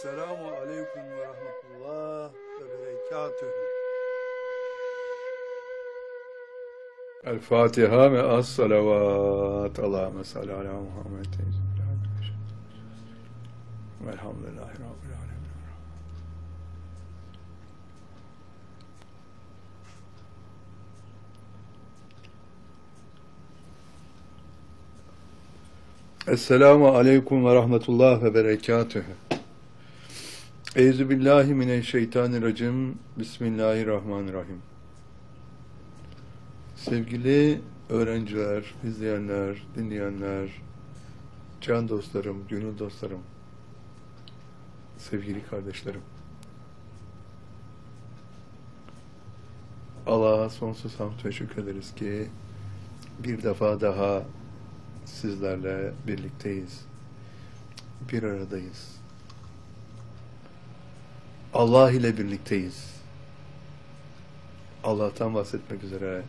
Selamun Aleyküm ve Rahmetullah ve Berekatühü. El Fatiha ve as-salavat. Allahümme salli ala Muhammed. Velhamdülillahi Rabbil alemin. Esselamu Aleyküm ve Rahmetullah ve Berekatühü. Euzubillahimineşşeytanirracim. Bismillahirrahmanirrahim. Sevgili öğrenciler, izleyenler, dinleyenler, can dostlarım, gönül dostlarım, sevgili kardeşlerim. Allah'a sonsuz hamd ve şükrederiz ki bir defa daha sizlerle birlikteyiz. Bir aradayız. Allah ile birlikteyiz. Allah'tan bahsetmek üzere,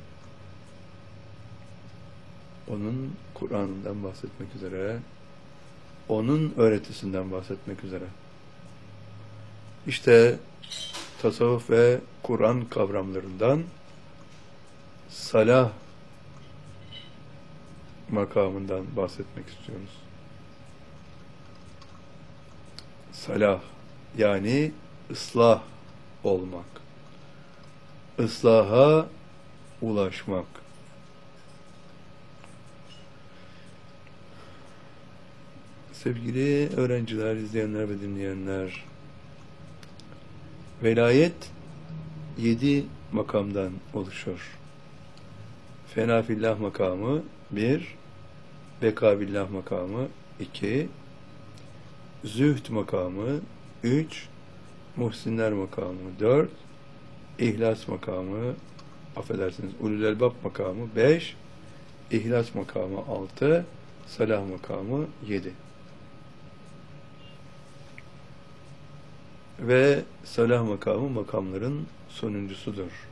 onun Kur'an'ından bahsetmek üzere, onun öğretisinden bahsetmek üzere. İşte tasavvuf ve Kur'an kavramlarından salah makamından bahsetmek istiyoruz. Salah yani ıslah olmak, ıslaha ulaşmak. Sevgili öğrenciler, izleyenler ve dinleyenler, velayet 7 makamdan oluşur. Fena fillah makamı 1, beka billah makamı 2, zühd makamı 3, muhsinler makamı 4, ihlas makamı, affedersiniz, ulul elbab makamı 5, ihlas makamı 6, salah makamı 7. Ve salah makamı makamların sonuncusudur.